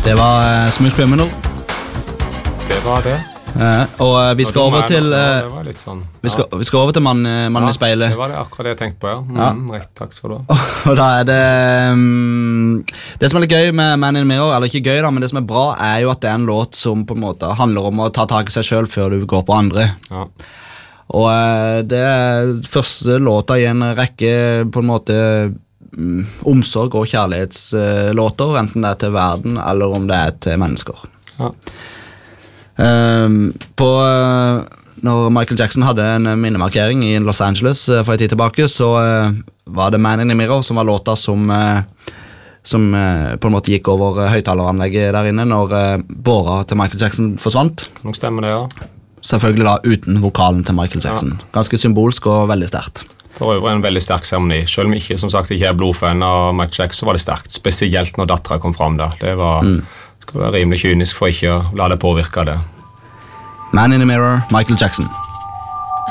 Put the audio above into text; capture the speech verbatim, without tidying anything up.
Det var uh, Smooth Criminal. Det var det. Uh, og uh, vi skal over til uh, det var litt sånn, vi, skal, vi skal over til Mann mann ja, i speilet. Det var det akkurat det jeg tenkte på, ja, mm, ja. Rett, takk skal du ha. Og da er det um, det som er litt gøy med Man in the Mirror, eller ikke gøy da, men det som er bra er jo at det er en låt som på en måte handler om å ta tak i seg selv før du går på andre. Ja. Og uh, det er første låta i en rekke på en måte um, omsorg- og kjærlighetslåter, uh, enten det er til verden eller om det er til mennesker. Ja. Um, på uh, når Michael Jackson hadde en minnemarkering i Los Angeles uh, for en tid tilbake, så uh, var det Man in the Mirror som var låta som, uh, som uh, på en måte gikk over uh, høyttaleranlegget der inne når uh, båra til Michael Jackson forsvant. Nå stemmer det, ja. Selvfølgelig da uten vokalen til Michael Jackson. Ja. Ganske symbolsk og veldig sterkt. For øvrig en veldig sterk seremoni. Selv om ikke, som sagt, ikke er blodfan av Michael Jackson, så var det sterkt. Spesielt når datteren kom frem da. Det var... Mm. Skal være rimelig kynisk for ikke å la det påvirke det. Man in the Mirror, Michael Jackson.